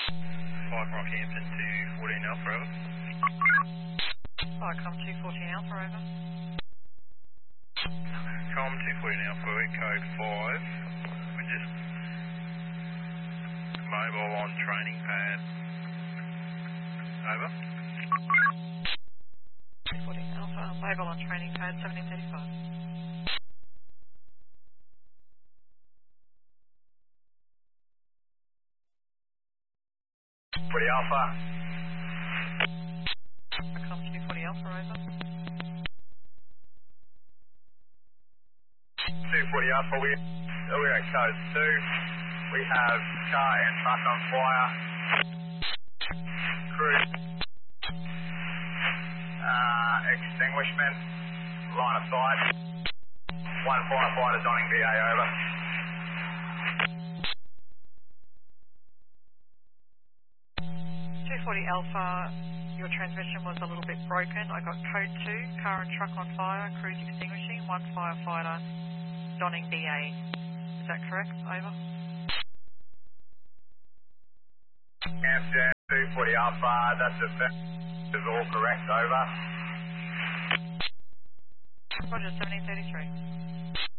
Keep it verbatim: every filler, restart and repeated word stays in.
five Rockhampton to fourteen Alpha, over. Fire com two fourteen Alpha, over. Com two fourteen Alpha, code five. We're just mobile on training pad. Over. two fourteen Alpha, mobile on training pad seventeen thirty-five. forty Alpha. Fire com two forty Alpha, over. two forty Alpha, we, we're at code two. We have car and truck on fire. Crew. Uh, extinguishment. Line of sight. One firefighter donning B A, over. two forty Alpha, your transmission was a little bit broken. I got code two, car and truck on fire, crews extinguishing, one firefighter donning B A. Is that correct? Over. Amsterdam two forty Alpha, that's a is all correct, over. Roger, seventeen thirty-three.